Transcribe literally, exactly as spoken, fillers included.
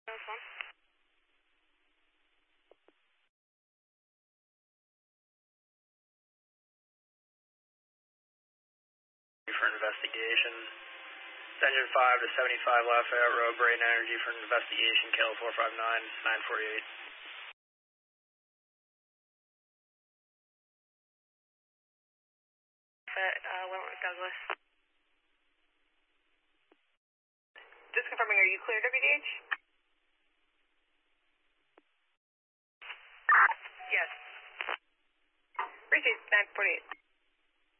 That's one. For investigation. Engine five to seventy-five Lafayette Road, Brayton Energy for an investigation, K L four five nine, nine forty-eight. Uh, Wentworth Douglas. Just confirming, are you clear, W D H? Yes. Received, nine forty-eight.